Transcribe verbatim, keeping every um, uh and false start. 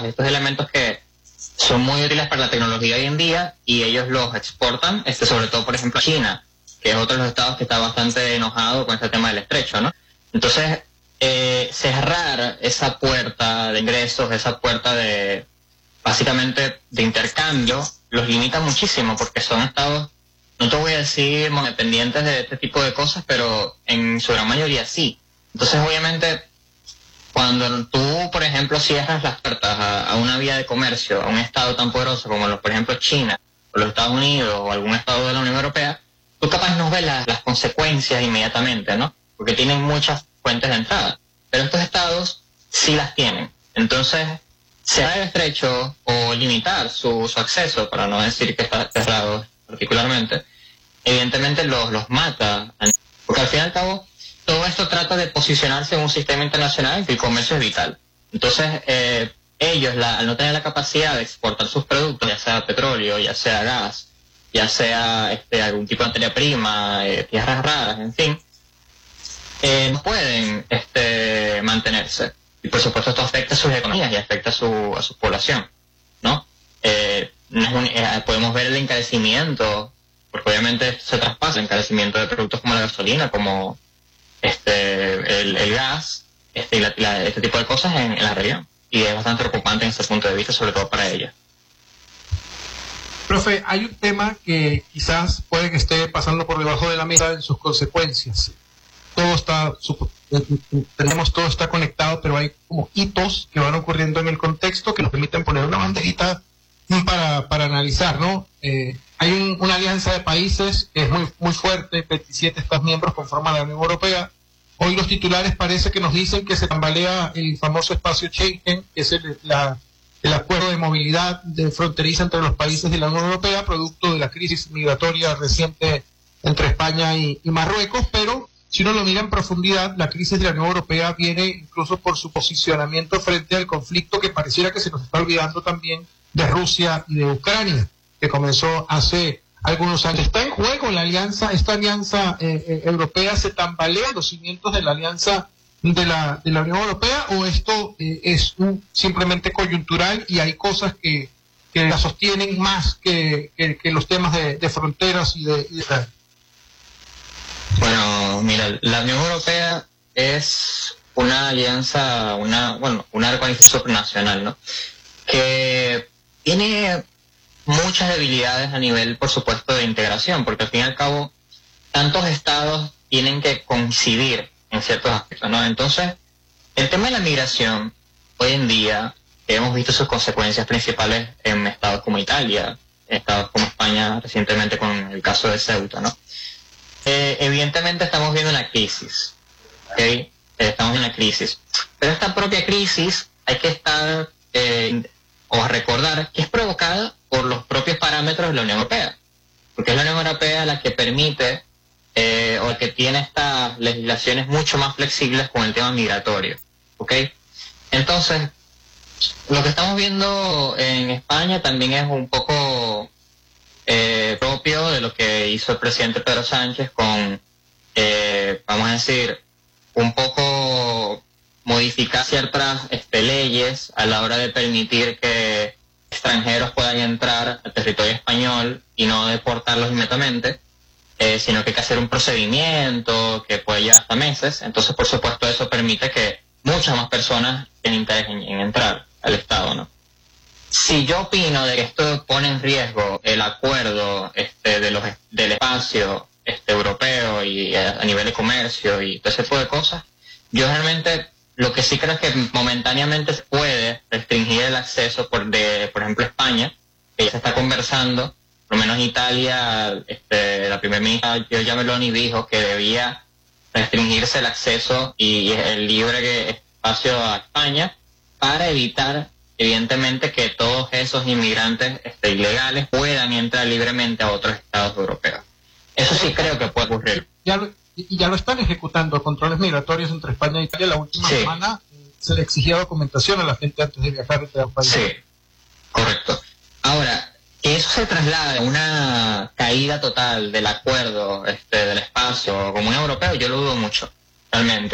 estos elementos que son muy útiles para la tecnología hoy en día y ellos los exportan, este, sobre todo, por ejemplo, a China, que es otro de los estados que está bastante enojado con este tema del estrecho, ¿no? Entonces, eh, cerrar esa puerta de ingresos, esa puerta de, básicamente, de intercambio, los limita muchísimo porque son estados, no te voy a decir monodependientes de este tipo de cosas, pero en su gran mayoría sí. Entonces, obviamente, cuando tú, por ejemplo, cierras las puertas a, a una vía de comercio, a un estado tan poderoso como, los, por ejemplo, China, o los Estados Unidos, o algún estado de la Unión Europea, tú capaz no ves las, las consecuencias inmediatamente, ¿no? Porque tienen muchas fuentes de entrada. Pero estos estados sí las tienen. Entonces, cerrar el estrecho o limitar su, su acceso, para no decir que está cerrado particularmente, evidentemente los, los mata. Porque al fin y al cabo, todo esto trata de posicionarse en un sistema internacional en que el comercio es vital. Entonces, eh, ellos, la, al no tener la capacidad de exportar sus productos, ya sea petróleo, ya sea gas, ya sea este, algún tipo de materia prima, eh, tierras raras, en fin, eh, no pueden este, mantenerse. Y por supuesto esto afecta a sus economías y afecta a su, a su población, ¿no? Eh, no es un, eh, podemos ver el encarecimiento, porque obviamente se traspasa el encarecimiento de productos como la gasolina, como este el, el gas, este, y la, la, este tipo de cosas en, en la región. Y es bastante preocupante en ese punto de vista, sobre todo para ella. Profe, hay un tema que quizás puede que esté pasando por debajo de la mesa en sus consecuencias. Todo está, tenemos, todo está conectado, pero hay como hitos que van ocurriendo en el contexto que nos permiten poner una bandejita para, para analizar, ¿no? Eh, hay un, una alianza de países que es muy, muy fuerte, veintisiete Estados miembros conforman la Unión Europea. Hoy los titulares parece que nos dicen que se tambalea el famoso espacio Schengen, que es el, la, el acuerdo de movilidad de fronteriza entre los países de la Unión Europea, producto de la crisis migratoria reciente entre España y, y Marruecos, pero si uno lo mira en profundidad, la crisis de la Unión Europea viene incluso por su posicionamiento frente al conflicto que pareciera que se nos está olvidando también de Rusia y de Ucrania, que comenzó hace algunos años. ¿Está en juego la alianza, esta alianza eh, eh, europea? ¿Se tambalean los cimientos de la alianza de la, de la Unión Europea o esto eh, es un, simplemente coyuntural y hay cosas que, que la sostienen más que, que, que los temas de, de fronteras y de, y de... Bueno, mira, la Unión Europea es una alianza, una, bueno, una organización supranacional, ¿no? Que tiene muchas debilidades a nivel, por supuesto, de integración, porque al fin y al cabo, tantos estados tienen que coincidir en ciertos aspectos, ¿no? Entonces, el tema de la migración, hoy en día, hemos visto sus consecuencias principales en estados como Italia, estados como España, recientemente con el caso de Ceuta, ¿no? Eh, evidentemente estamos viendo una crisis, ¿ok? Eh, estamos en una crisis. Pero esta propia crisis hay que estar, eh, o recordar, que es provocada por los propios parámetros de la Unión Europea. Porque es la Unión Europea la que permite, eh, o la que tiene estas legislaciones mucho más flexibles con el tema migratorio, ¿ok? Entonces, lo que estamos viendo en España también es un poco... Eh, propio de lo que hizo el presidente Pedro Sánchez con, eh, vamos a decir, un poco modificar ciertas este, leyes a la hora de permitir que extranjeros puedan entrar al territorio español y no deportarlos inmediatamente, eh, sino que hay que hacer un procedimiento que puede llevar hasta meses. Entonces, por supuesto, eso permite que muchas más personas tengan interés en, en entrar al Estado, ¿no? Si yo opino de que esto pone en riesgo el acuerdo este, de los, del espacio este, europeo y a, a nivel de comercio y todo ese tipo de cosas, yo realmente lo que sí creo es que momentáneamente se puede restringir el acceso, por, de, por ejemplo, España, que ya se está conversando, por lo menos Italia, este, la primera ministra Giorgia Meloni dijo que debía restringirse el acceso y el libre espacio a España para evitar, evidentemente, que todos esos inmigrantes este, ilegales puedan entrar libremente a otros estados europeos. Eso sí creo que puede ocurrir. Ya lo, y ya lo están ejecutando, controles migratorios entre España e Italia. La última sí. semana eh, se le exigía documentación a la gente antes de viajar entre los países. Sí, correcto. Ahora, que eso se traslade a una caída total del acuerdo este, del espacio común europeo, yo lo dudo mucho, realmente.